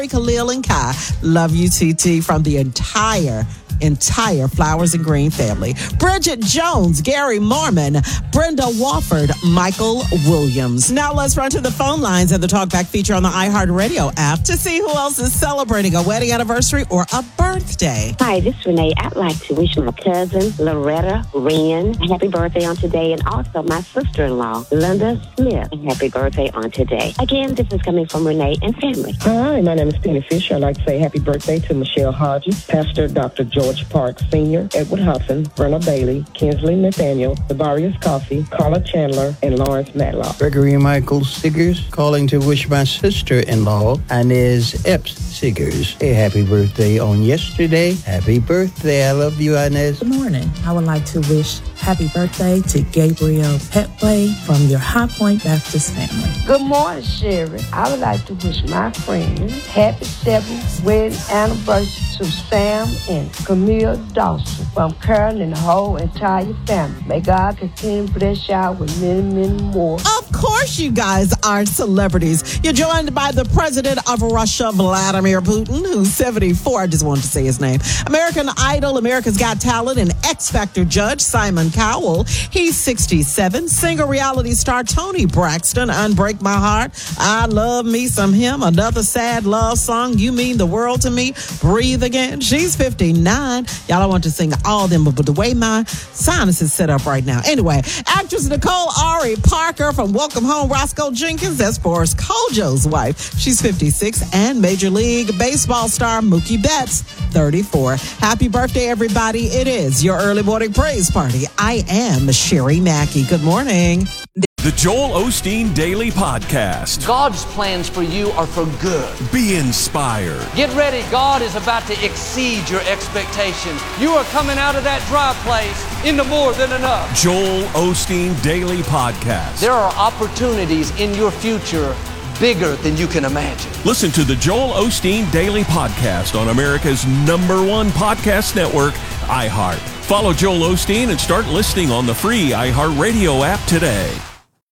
Khalil and Kai. Love you, TT, from the entire Flowers and Green family. Bridget Jones, Gary Mormon, Brenda Wofford, Michael Williams. Now let's run to the phone lines and the Talkback feature on the iHeartRadio app to see who else is celebrating a wedding anniversary or a birthday. Hi, this is Renee. I'd like to wish my cousin, Loretta Wren, a happy birthday on today, and also my sister-in-law, Linda Smith, a happy birthday on today. Again, this is coming from Renee and family. Hi, my name is Penny Fisher. I'd like to say happy birthday to Michelle Hodges, Pastor Dr. George Park Sr., Edward Hudson, Brenna Bailey, Kinsley Nathaniel, Labarius Coffey, Carla Chandler, and Lawrence Matlock. Gregory Michael Siggers calling to wish my sister-in-law, Inez Epps Siggers, a happy birthday on yesterday. Happy birthday. I love you, Inez. Good morning. I would like to wish happy birthday to Gabriel Petway from your High Point Baptist family. Good morning, Sherry. I would like to wish my friends happy 7th wedding anniversary to Sam and Camille Dawson from Karen and the whole entire family. May God continue to bless y'all with many, many more. Of course you guys are celebrities. You're joined by the president of Russia, Vladimir Putin, who's 74. I just wanted to say his name. American Idol, America's Got Talent, and X Factor judge Simon Cowell. He's 67. Singer reality star Toni Braxton, Unbreak My Heart. I love me some him. Another sad love song. You mean the world to me. Breathe Again. She's 59. Y'all don't want to sing all them, but the way my sinus is set up right now. Anyway, actress Nicole Ari Parker from Welcome Home, Roscoe Jenkins, that's Boris Kojo's wife. She's 56. And Major League Baseball star Mookie Betts, 34. Happy birthday, everybody. It is your early morning praise party. I am Sherry Mackey. Good morning. The Joel Osteen Daily Podcast. God's plans for you are for good. Be inspired. Get ready. God is about to exceed your expectations. You are coming out of that dry place into more than enough. Joel Osteen Daily Podcast. There are opportunities in your future bigger than you can imagine. Listen to the Joel Osteen Daily Podcast on America's #1 podcast network, iHeart. Follow Joel Osteen and start listening on the free iHeartRadio app today.